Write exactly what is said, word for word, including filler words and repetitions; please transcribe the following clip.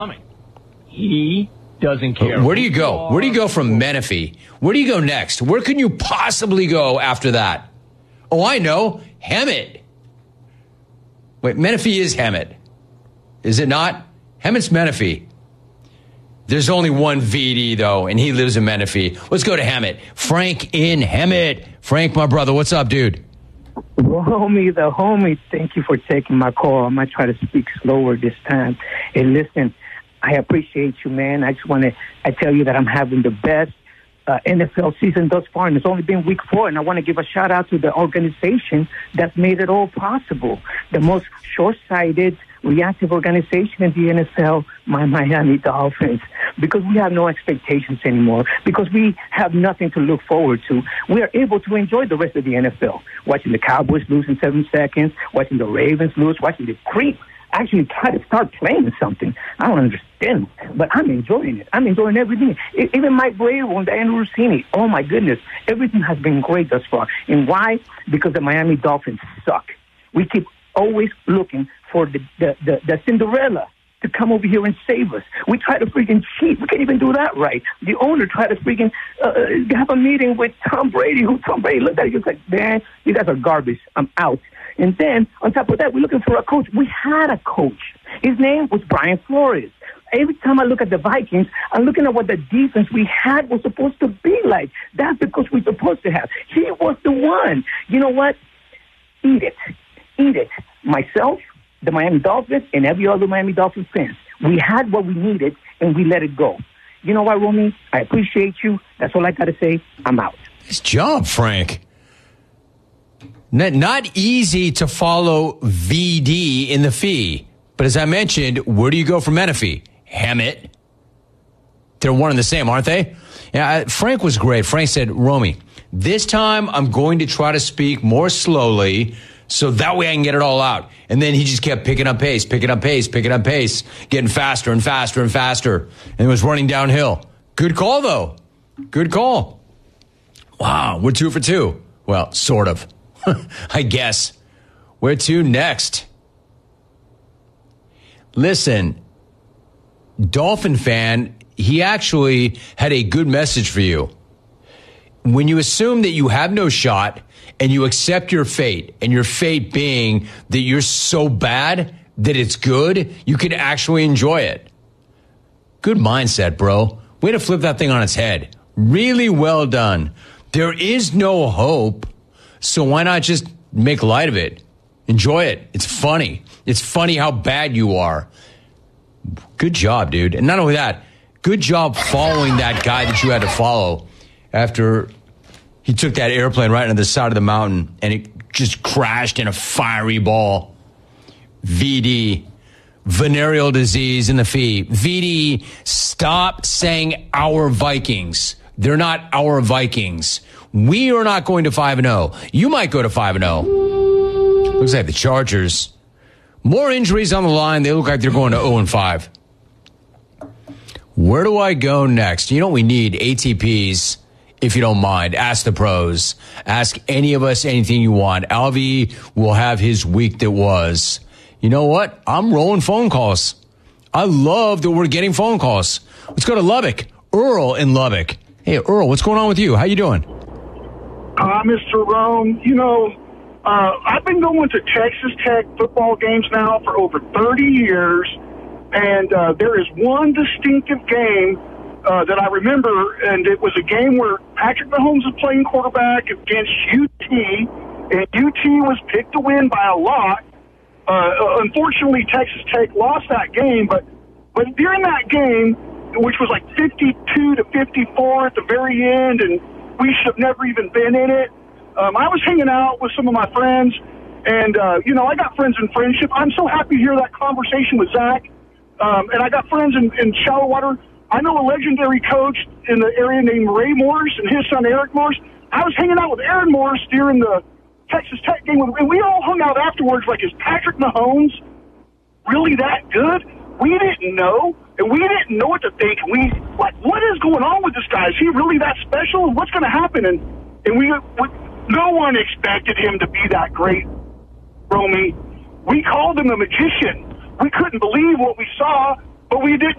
He doesn't care. Where do you go? Where do you go from Menifee? Where do you go next? Where can you possibly go after that? Oh, I know. Hemet. Wait, Menifee is Hemet. Is it not? Hemet's Menifee. There's only one V D, though, and he lives in Menifee. Let's go to Hemet. Frank in Hemet. Frank, my brother, what's up, dude? Homie, the homie, thank you for taking my call. I might try to speak slower this time. Hey, listen, I appreciate you, man. I just want to I tell you that I'm having the best uh, N F L season thus far, and it's only been week four, and I want to give a shout-out to the organization that's made it all possible. The most short-sighted, reactive organization in the N F L, my Miami Dolphins, because we have no expectations anymore, because we have nothing to look forward to. We are able to enjoy the rest of the N F L, watching the Cowboys lose in seven seconds, watching the Ravens lose, watching the creep actually try to start playing something. I don't understand, but I'm enjoying it. I'm enjoying everything. It, even Mike Vrabel and Dan Rossini, oh my goodness, everything has been great thus far. And why? Because the Miami Dolphins suck. We keep always looking for the, the, the, the Cinderella to come over here and save us. We try to freaking cheat. We can't even do that right. The owner tried to freaking uh, have a meeting with Tom Brady, who Tom Brady looked at it, he was like, man, you guys are garbage. I'm out. And then, on top of that, we're looking for a coach. We had a coach. His name was Brian Flores. Every time I look at the Vikings, I'm looking at what the defense we had was supposed to be like. That's because we're supposed to have. He was the one. You know what? Eat it. Eat it. Myself, the Miami Dolphins, and every other Miami Dolphins fans. We had what we needed, and we let it go. You know what, Romy? I appreciate you. That's all I got to say. I'm out. Nice job, Frank. Not, not easy to follow V D in the fee. But as I mentioned, where do you go from Menifee? Hemet. They're one and the same, aren't they? Yeah, Frank was great. Frank said, Romy, this time I'm going to try to speak more slowly so that way I can get it all out. And then he just kept picking up pace, picking up pace, picking up pace, getting faster and faster and faster. And it was running downhill. Good call, though. Good call. Wow, we're two for two. Well, sort of. I guess. Where to next? Listen, Dolphin fan, he actually had a good message for you. When you assume that you have no shot and you accept your fate, and your fate being that you're so bad that it's good, you can actually enjoy it. Good mindset, bro. Way to flip that thing on its head. Really well done. There is no hope. So why not just make light of it? Enjoy it. It's funny. It's funny how bad you are. Good job, dude. And not only that, good job following that guy that you had to follow after he took that airplane right into the side of the mountain and it just crashed in a fiery ball. V D, venereal disease in the fee. V D, stop saying our Vikings. They're not our Vikings. We are not going to five and oh. You might go to five and oh. Looks like the Chargers. More injuries on the line. They look like they're going to oh and five. Where do I go next? You know what we need? A T Ps, if you don't mind. Ask the pros. Ask any of us anything you want. Alvy will have his week that was. You know what? I'm rolling phone calls. I love that we're getting phone calls. Let's go to Lubbock. Earl in Lubbock. Hey, Earl, what's going on with you? How you doing? Uh, Mister Rome, you know, uh, I've been going to Texas Tech football games now for over thirty years, and uh, there is one distinctive game uh, that I remember, and it was a game where Patrick Mahomes was playing quarterback against U T, and U T was picked to win by a lot. Uh, unfortunately, Texas Tech lost that game, but, but during that game, which was like fifty-two to fifty-four at the very end, and we should have never even been in it. Um, I was hanging out with some of my friends, and, uh, you know, I got friends in friendship. I'm so happy to hear that conversation with Zach. Um, and I got friends in, in Shallow Water. I know a legendary coach in the area named Ray Morris and his son Eric Morris. I was hanging out with Aaron Morris during the Texas Tech game, and we all hung out afterwards like, is Patrick Mahomes really that good? We didn't know, and we didn't know what to think. We like, what is going on with this guy? Is he really that special? And what's going to happen? And and we, we, no one expected him to be that great, Romy. We called him a magician. We couldn't believe what we saw, but we didn't